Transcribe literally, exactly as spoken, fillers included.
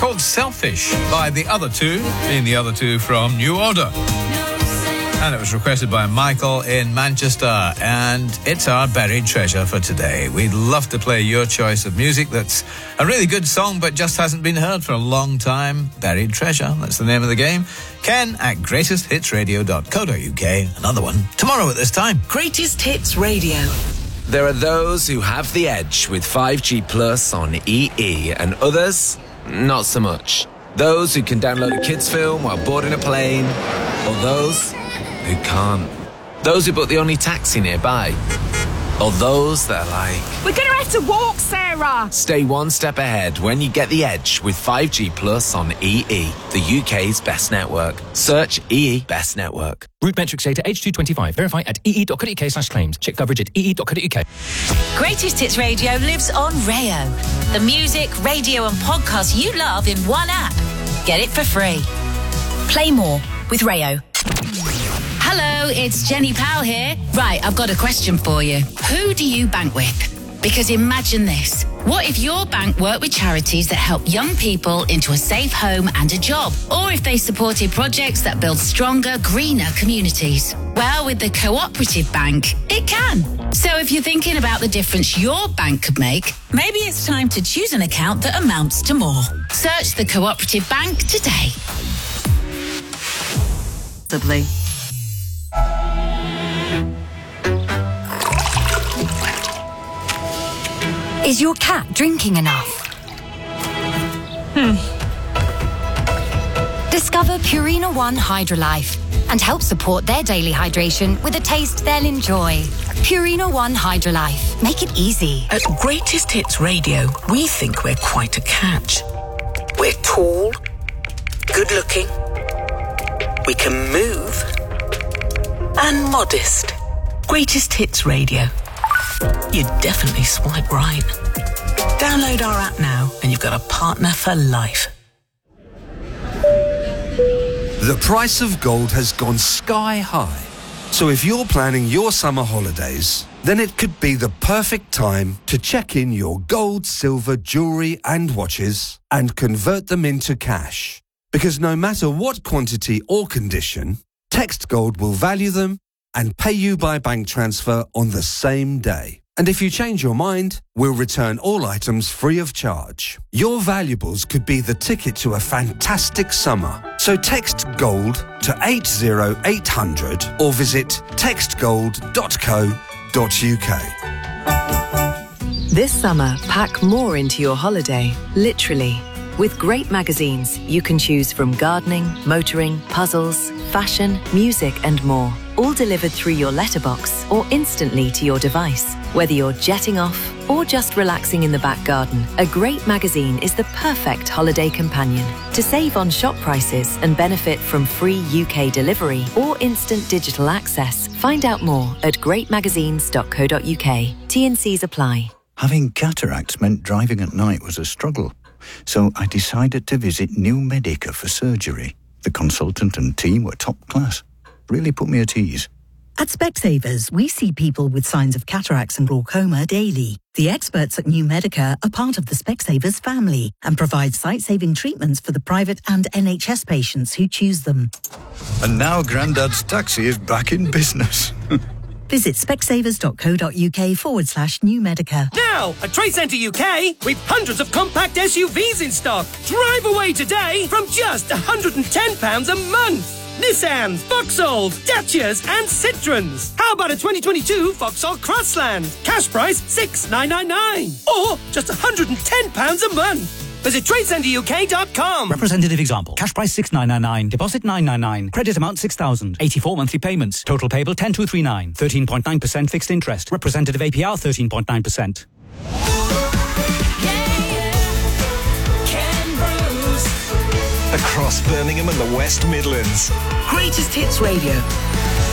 called Selfish by the other two, being the other two from New Order. And it was requested by Michael in Manchester, and it's our buried treasure for today. We'd love to play your choice of music that's a really good song but just hasn't been heard for a long time. Buried treasure, that's the name of the game. Ken at greatest hits radio dot co dot uk. Another one tomorrow at this time. Greatest Hits Radio. There are those who have the edge with five G Plus on E E, and others, not so much. Those who can download a kids' film while boarding a plane, or those who can't. Those who book the only taxi nearby. Or those that are like, we're going to have to walk, Sarah. Stay one step ahead when you get the edge with five G Plus on E E, the U K's best network. Search E E Best Network. Route metrics data H two twenty-five. Verify at ee.co.uk slash claims. Check coverage at ee.co.uk. Greatest Hits Radio lives on Rayo. The music, radio and podcasts you love in one app. Get it for free. Play more with Rayo. Hello, it's Jenny Powell here. Right, I've got a question for you. Who do you bank with? Because imagine this. What if your bank worked with charities that help young people into a safe home and a job? Or if they supported projects that build stronger, greener communities? Well, with the Cooperative Bank, it can. So if you're thinking about the difference your bank could make, maybe it's time to choose an account that amounts to more. Search the Cooperative Bank today. Lovely. Is your cat drinking enough? Hmm. Discover Purina One Hydrolife and help support their daily hydration with a taste they'll enjoy. Purina One Hydrolife. Make it easy. At Greatest Hits Radio, we think we're quite a catch. We're tall, good-looking, we can move, and modest. Greatest Hits Radio. You'd definitely swipe right. Download our app now and you've got a partner for life. The price of gold has gone sky high. So if you're planning your summer holidays, then it could be the perfect time to check in your gold, silver, jewellery and watches and convert them into cash. Because no matter what quantity or condition, Text Gold will value them and pay you by bank transfer on the same day. And if you change your mind, we'll return all items free of charge. Your valuables could be the ticket to a fantastic summer. So text GOLD to eight zero eight hundred or visit text gold dot co dot uk. This summer, pack more into your holiday, literally. With great magazines, you can choose from gardening, motoring, puzzles, fashion, music and more. All delivered through your letterbox or instantly to your device. Whether you're jetting off or just relaxing in the back garden, a great magazine is the perfect holiday companion. To save on shop prices and benefit from free U K delivery or instant digital access, find out more at great magazines dot co dot uk. T and Cs apply. Having cataracts meant driving at night was a struggle. So I decided to visit New Medica for surgery. The consultant and team were top class. Really put me at ease. At Specsavers, we see people with signs of cataracts and glaucoma daily. The experts at New Medica are part of the Specsavers family and provide sight-saving treatments for the private and N H S patients who choose them. And now Grandad's taxi is back in business. Visit specsavers.co.uk forward slash New Medica. Now, at Trade Centre U K, we've hundreds of compact S U Vs in stock. Drive away today from just one hundred ten pounds a month. Nissans, Vauxhalls, Dacias and Citroens. How about a twenty twenty-two Vauxhall Crossland? Cash price six thousand nine hundred ninety-nine. Or just one hundred ten pounds a month. Visit trade centre U K dot com. Representative example. Cash price six thousand nine hundred ninety-nine. Deposit nine hundred ninety-nine. Credit amount six thousand. eighty-four monthly payments. Total payable ten thousand two hundred thirty-nine. thirteen point nine percent fixed interest. Representative A P R thirteen point nine percent. Across Birmingham and the West Midlands. Greatest Hits Radio.